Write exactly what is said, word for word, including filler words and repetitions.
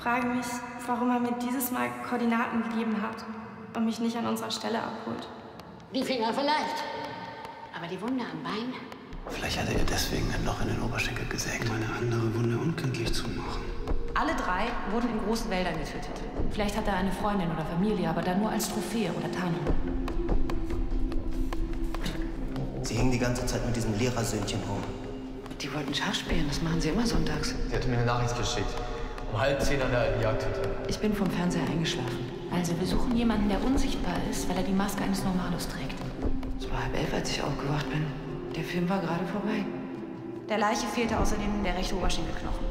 frage mich, warum er mir dieses Mal Koordinaten gegeben hat und mich nicht an unserer Stelle abholt. Die Finger vielleicht. Aber die Wunde am Bein? Vielleicht hat er ihr deswegen ein Loch in den Oberschenkel gesägt. Um eine andere Wunde unkenntlich zu machen. Alle drei wurden in großen Wäldern getötet. Vielleicht hat er eine Freundin oder Familie, aber dann nur als Trophäe oder Tarnung. Sie hingen die ganze Zeit mit diesem Lehrersöhnchen rum. Die wollten Schach spielen, das machen sie immer sonntags. Sie hatte mir eine Nachricht geschickt. Um halb zehn an der alten Jagdhütte. Ich bin vom Fernseher eingeschlafen. Also, wir suchen jemanden, der unsichtbar ist, weil er die Maske eines Normalos trägt. Es war halb elf, als ich aufgewacht bin. Der Film war gerade vorbei. Der Leiche fehlte außerdem der rechte Oberschenkelknochen.